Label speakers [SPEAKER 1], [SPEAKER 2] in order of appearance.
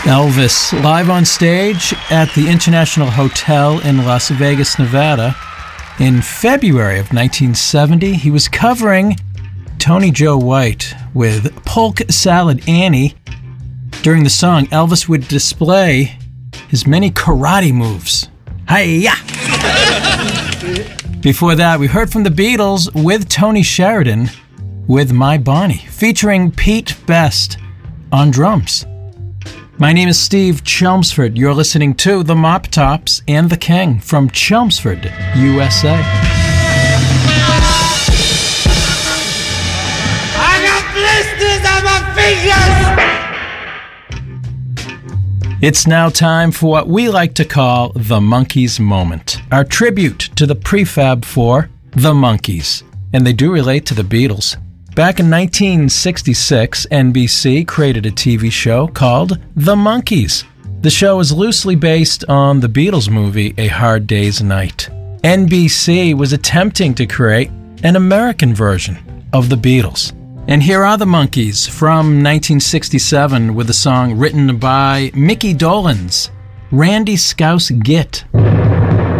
[SPEAKER 1] Elvis, live on stage at the International Hotel in Las Vegas, Nevada. In February of 1970, he was covering Tony Joe White with Polk Salad Annie. During the song, Elvis would display his many karate moves. Hi-ya! Before that, we heard from the Beatles with Tony Sheridan with My Bonnie, featuring Pete Best on drums. My name is Steve Chelmsford. You're listening to The Mop Tops and The King from Chelmsford, USA.
[SPEAKER 2] I got blisters on my fingers!
[SPEAKER 1] It's now time for what we like to call the Monkees Moment, our tribute to the prefab four, the Monkees. And they do relate to the Beatles. Back in 1966, NBC created a TV show called The Monkees. The show is loosely based on the Beatles movie A Hard Day's Night. NBC was attempting to create an American version of the Beatles. And here are the Monkees from 1967 with a song written by Mickey Dolenz, Randy Scouse Gitt,